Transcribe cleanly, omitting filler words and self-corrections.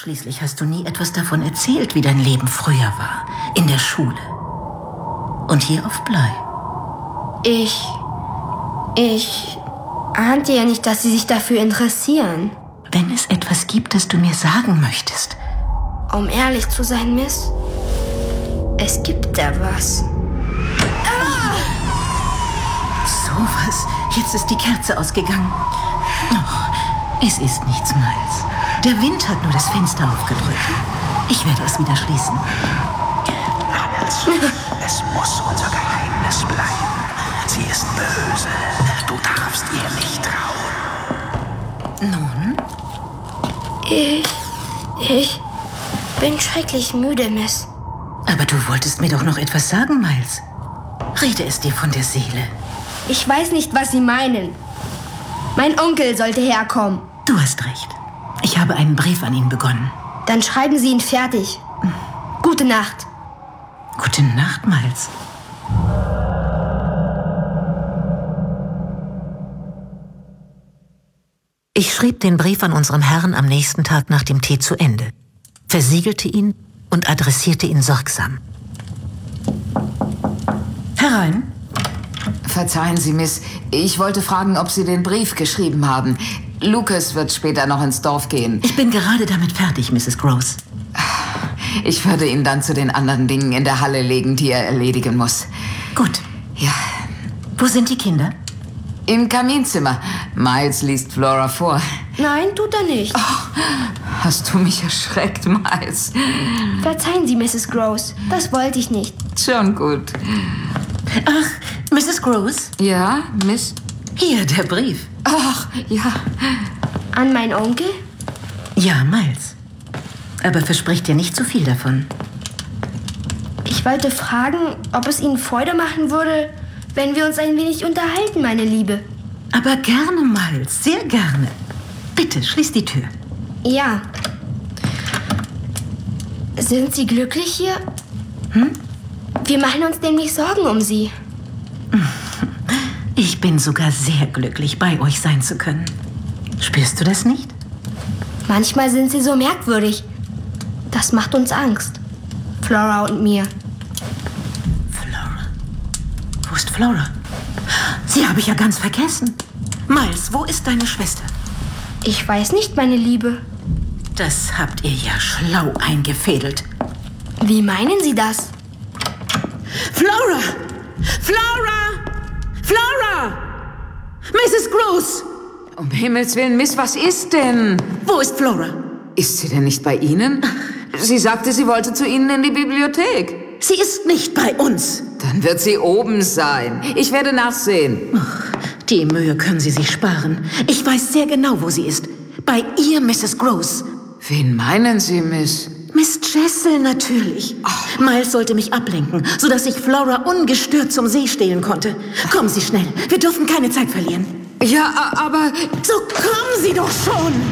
Schließlich hast du nie etwas davon erzählt, wie dein Leben früher war. In der Schule. Und hier auf Bly. Ich ahnte ja nicht, dass Sie sich dafür interessieren. Wenn es etwas gibt, das du mir sagen möchtest. Um ehrlich zu sein, Miss, es gibt da was. Sowas. Jetzt ist die Kerze ausgegangen. Oh, es ist nichts, Miles. Der Wind hat nur das Fenster aufgedrückt. Ich werde es wieder schließen. Miles, es muss unser Geheimnis bleiben. Sie ist böse. Du darfst ihr nicht trauen. Nun? Ich bin schrecklich müde, Miss. Aber du wolltest mir doch noch etwas sagen, Miles. Rede es dir von der Seele. Ich weiß nicht, was Sie meinen. Mein Onkel sollte herkommen. Du hast recht. Ich habe einen Brief an ihn begonnen. Dann schreiben Sie ihn fertig. Gute Nacht. Gute Nacht, Miles. Ich schrieb den Brief an unserem Herrn am nächsten Tag nach dem Tee zu Ende, versiegelte ihn und adressierte ihn sorgsam. Herein. Verzeihen Sie, Miss. Ich wollte fragen, ob Sie den Brief geschrieben haben. Lucas wird später noch ins Dorf gehen. Ich bin gerade damit fertig, Mrs. Gross. Ich würde ihn dann zu den anderen Dingen in der Halle legen, die er erledigen muss. Gut. Ja. Wo sind die Kinder? Im Kaminzimmer. Miles liest Flora vor. Nein, tut er nicht. Oh, hast du mich erschreckt, Miles? Verzeihen Sie, Mrs. Gross. Das wollte ich nicht. Schon gut. Ach, Mrs. Gross? Ja, Miss? Hier, der Brief. Ach, ja. An meinen Onkel? Ja, Miles. Aber versprich dir nicht zu viel davon. Ich wollte fragen, ob es Ihnen Freude machen würde, wenn wir uns ein wenig unterhalten, meine Liebe. Aber gerne, Miles. Sehr gerne. Bitte, schließ die Tür. Ja. Sind Sie glücklich hier? Wir machen uns nämlich Sorgen um Sie. Ich bin sogar sehr glücklich, bei euch sein zu können. Spürst du das nicht? Manchmal sind Sie so merkwürdig. Das macht uns Angst. Flora und mir. Flora? Wo ist Flora? Sie habe ich ja ganz vergessen. Miles, wo ist deine Schwester? Ich weiß nicht, meine Liebe. Das habt ihr ja schlau eingefädelt. Wie meinen Sie das? Flora! Flora! Flora! Mrs. Gross! Um Himmels Willen, Miss, was ist denn? Wo ist Flora? Ist sie denn nicht bei Ihnen? Sie sagte, sie wollte zu Ihnen in die Bibliothek. Sie ist nicht bei uns. Dann wird sie oben sein. Ich werde nachsehen. Die Mühe können Sie sich sparen. Ich weiß sehr genau, wo sie ist. Bei ihr, Mrs. Gross. Wen meinen Sie, Miss? Miss Jessel natürlich. Miles sollte mich ablenken, sodass ich Flora ungestört zum See stehlen konnte. Kommen Sie schnell. Wir dürfen keine Zeit verlieren. Ja, aber... So kommen Sie doch schon!